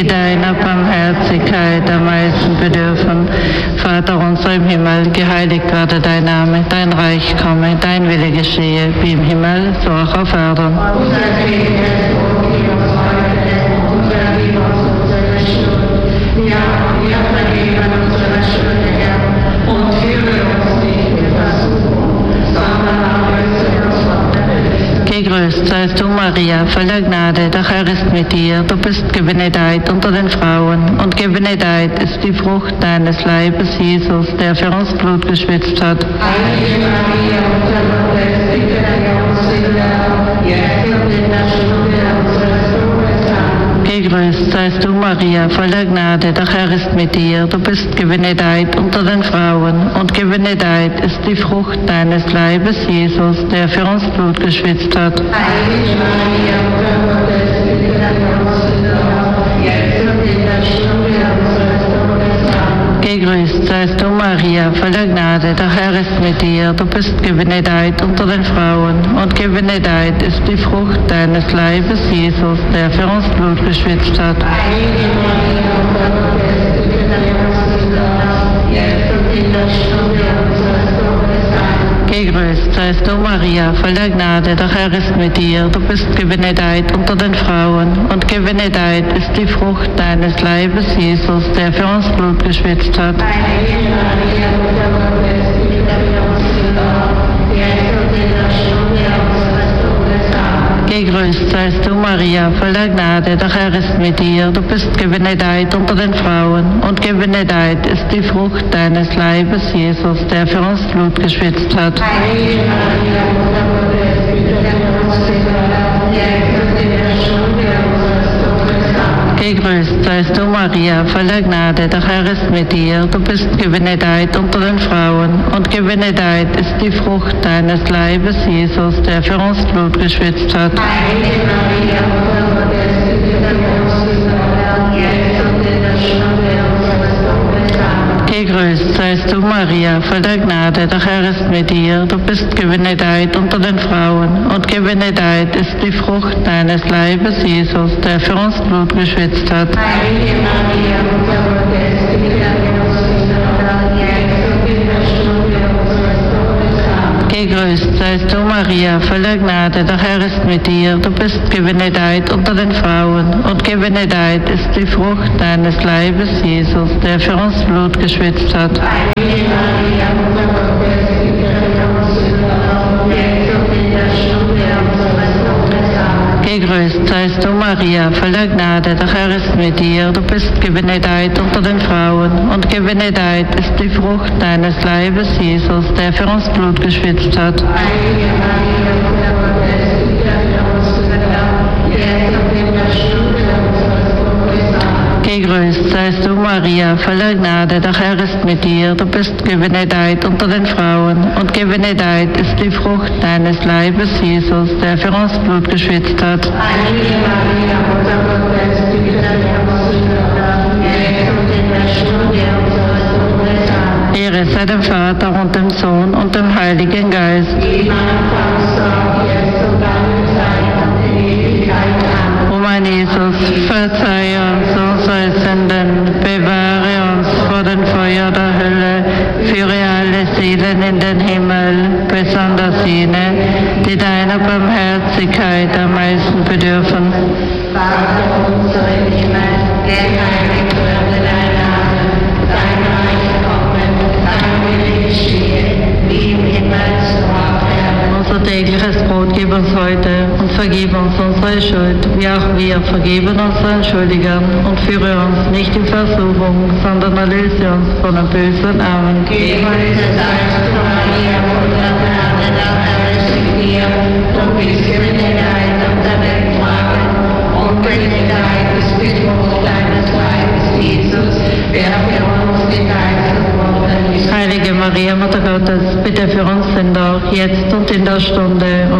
deiner Barmherzigkeit am meisten bedürfen. Vater unser im Himmel, geheiligt werde dein Name, dein Reich komme, dein Wille geschehe, wie im Himmel, so auch auf Erden. Gegrüßt seist du, Maria, voller Gnade, der Herr ist mit dir. Du bist gebenedeit unter den Frauen, und gebenedeit ist die Frucht deines Leibes, Jesus, der für uns Blut geschwitzt hat. Heilige Maria, Mutter Gottes, bitte für uns Sünder, jetzt und in der Stunde unseres Todes. Amen. Gegrüßt seist du, Maria, voller Gnade, der Herr ist mit dir. Du bist gebenedeit unter den Frauen, und gebenedeit ist die Frucht deines Leibes, Jesus, der für uns Blut geschwitzt hat. Heilige Maria, Mutter Gottes, bitte für uns Sünder, jetzt und in der Stunde unseres Todes. Amen. Gegrüßt seist du, Maria, voller Gnade, der Herr ist mit dir. Du bist gebenedeit unter den Frauen, und gebenedeit ist die Frucht deines Leibes, Jesus, der für uns Blut geschwitzt hat. Heilige Maria, Mutter Gottes, bitte für uns Sünder, jetzt und in der Stunde unseres Todes. Amen. Gegrüßt seist du, Maria, voller Gnade, der Herr ist mit dir. Du bist gebenedeit unter den Frauen, und gebenedeit ist die Frucht deines Leibes, Jesus, der für uns Blut geschwitzt hat. Heilige Maria, Mutter Gottes, bitte für uns Sünder, jetzt und in der Stunde unseres Todes. Amen. Gegrüßt seist du, Maria, voller Gnade, der Herr ist mit dir. Du bist gebenedeit unter den Frauen, und gebenedeit ist die Frucht deines Leibes, Jesus, der für uns Blut geschwitzt hat. Heilige Maria, Mutter Gottes, bitte für uns Sünder, jetzt und in der Stunde unseres Todes. Amen. Gegrüßt seist du, Maria, voller Gnade, der Herr ist mit dir. Du bist gebenedeit unter den Frauen, und gebenedeit ist die Frucht deines Leibes, Jesus, der für uns Blut geschwitzt hat. Heilige Maria, Mutter Gottes, bitte für uns Sünder, jetzt und in der Stunde unseres Todes. Amen. Gegrüßt seist du, Maria, voller Gnade, der Herr ist mit dir. Du bist gebenedeit unter den Frauen, und gebenedeit ist die Frucht deines Leibes, Jesus, der für uns Blut geschwitzt hat. Heilige Maria, Mutter Gottes, bitte für uns Sünder, jetzt und in der Stunde unseres Todes. Amen. Gegrüßt seist du, Maria, voller Gnade, der Herr ist mit dir. Du bist gebenedeit unter den Frauen, und gebenedeit ist die Frucht deines Leibes, Jesus, der für uns Blut geschwitzt hat. Heilige Maria, Mutter Gottes, bitte für uns Sünder, jetzt und in der Stunde unseres Todes. Amen. Gegrüßt seist du, Maria, voller Gnade, der Herr ist mit dir. Du bist gebenedeit unter den Frauen, und gebenedeit ist die Frucht deines Leibes, Jesus, der für uns Blut geschwitzt hat. Heilige Maria, Mutter Gottes, bitte für uns Sünder, jetzt und in der Stunde unseres Todes. Amen. Gegrüßt seist du, Maria, voller Gnade, der Herr ist mit dir. Du bist gebenedeit unter den Frauen, und gebenedeit ist die Frucht deines Leibes, Jesus, der für uns Blut geschwitzt hat. Heilige Maria, Mutter Gottes, bitte für uns Sünder, jetzt und in der Stunde unseres Todes. Amen. Ehre sei dem Vater und dem Sohn und dem Heiligen Geist. Wie man Anfang, jetzt und alle Zeit und in Ewigkeit. Amen. O mein Jesus, verzeih uns unsere Sünden, bewahre uns vor dem Feuer der Hölle, führe alle Seelen in den Himmel, besonders jene, die deiner Barmherzigkeit am meisten bedürfen. Vater unser im Himmel, geheiligt werde dein Name, dein Reich komme, dein Wille geschehe, wie im Himmel so auf Erden. Unser tägliches Brot gib uns heute und vergib uns unsere Schuld, wie auch wir vergeben unseren Schuldigern, und führe uns nicht in Versuchung, sondern erlöse uns von dem Bösen. Amen. Gegrüßet seist du, Maria, voller Gnade, der Herr ist mit dir. Du bist gebenedeit unter den Frauen, und gebenedeit ist die Frucht deines Leibes, Jesus, der für uns geteilt worden ist. Heilige Maria, Mutter Gottes, bitte für uns Sünder, jetzt und in der Stunde